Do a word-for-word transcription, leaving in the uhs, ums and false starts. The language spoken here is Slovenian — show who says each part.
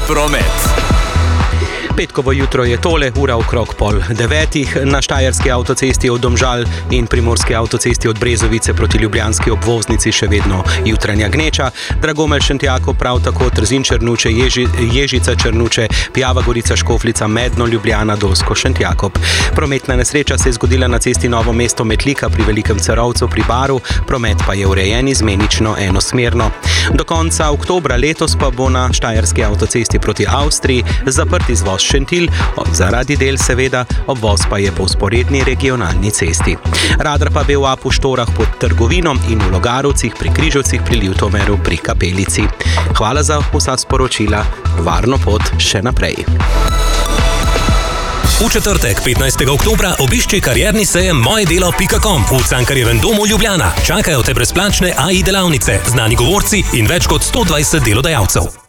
Speaker 1: promet.
Speaker 2: Petkovo jutro je tole, ura okrog pol devetih. Na štajerski avtocesti od Domžal in primorski avtocesti od Brezovice proti ljubljanski obvoznici še vedno jutranja gneča. Dragomelj Šentjakov, prav tako Trzin Črnuče, Ježi, Ježica Črnuče, Pjava Gorica Škofljica, Medno Ljubljana, Dolsko Šentjakov. Prometna nesreča se je zgodila na cesti Novo mesto Metlika pri Velikem Cerovcu pri Baru, promet pa je urejen izmenično enosmerno. Do konca oktobra letos pa bo na štajerski avtocesti proti Avstriji zaprt izvoz Šentilj, zaradi del seveda, obvoz pa je po vzporedni regionalni cesti. Radar pa je v Apu Štorah pod Trgovino in v Logarovcih pri Križevcih pri Ljutomeru pri Kapelici. Hvala za vsa sporočila, varno pot še naprej.
Speaker 3: V četrtek, petnajstega oktobra, obišči karierni sejem mojedelo pika com v Cankarjevem domu Ljubljana. Čakajo te brezplačne A I delavnice, znani govorci in več kot sto dvajset delodajalcev.